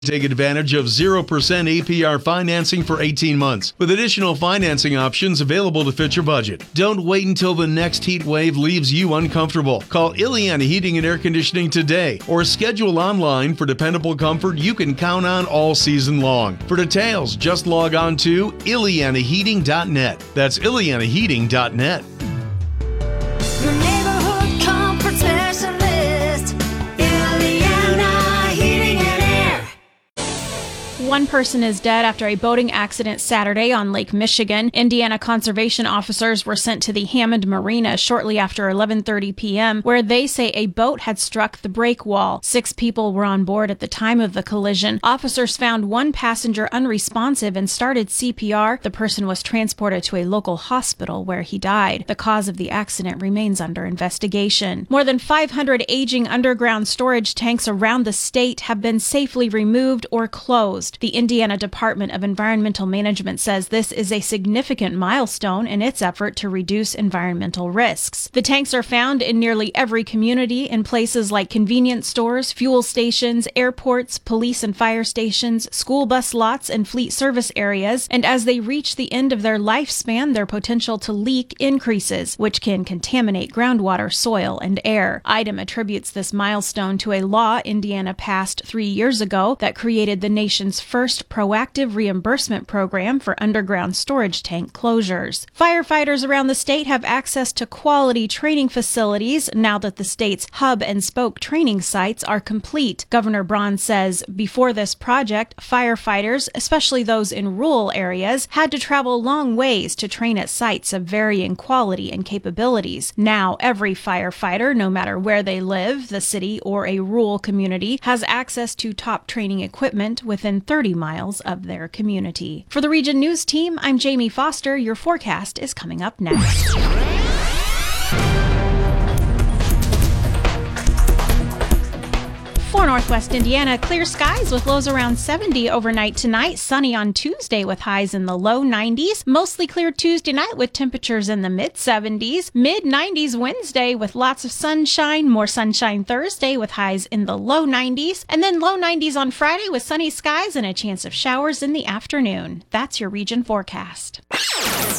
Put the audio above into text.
Take advantage of 0% APR financing for 18 months, with additional financing options available to fit your budget. Don't wait until the next heat wave leaves you uncomfortable. Call Ileana Heating and Air Conditioning today, or schedule online for dependable comfort you can count on all season long. For details, just log on to IleanaHeating.net. That's IleanaHeating.net. Your neighborhood comfort specialist, Ileana Heating and Air. One person is dead after a boating accident Saturday on Lake Michigan. Indiana conservation officers were sent to the Hammond Marina shortly after 11:30 p.m., where they say a boat had struck the break wall. 6 people were on board at the time of the collision. Officers found one passenger unresponsive and started CPR. The person was transported to a local hospital where he died. The cause of the accident remains under investigation. More than 500 aging underground storage tanks around the state have been safely removed or closed. The Indiana Department of Environmental Management says this is a significant milestone in its effort to reduce environmental risks. The tanks are found in nearly every community in places like convenience stores, fuel stations, airports, police and fire stations, school bus lots, and fleet service areas. And as they reach the end of their lifespan, their potential to leak increases, which can contaminate groundwater, soil, and air. IDEM attributes this milestone to a law Indiana passed 3 years ago that created the nation's first proactive reimbursement program for underground storage tank closures. Firefighters around the state have access to quality training facilities now that the state's hub and spoke training sites are complete. Governor Braun says before this project, firefighters, especially those in rural areas, had to travel long ways to train at sites of varying quality and capabilities. Now, every firefighter, no matter where they live, the city or a rural community, has access to top training equipment within 30 miles of their community. For the Region News Team, I'm Jamie Foster. Your forecast is coming up next. For Northwest Indiana, clear skies with lows around 70 overnight tonight. Sunny on Tuesday with highs in the low 90s. Mostly clear Tuesday night with temperatures in the mid-70s. Mid-90s Wednesday with lots of sunshine. More sunshine Thursday with highs in the low 90s. And then low 90s on Friday with sunny skies and a chance of showers in the afternoon. That's your region forecast.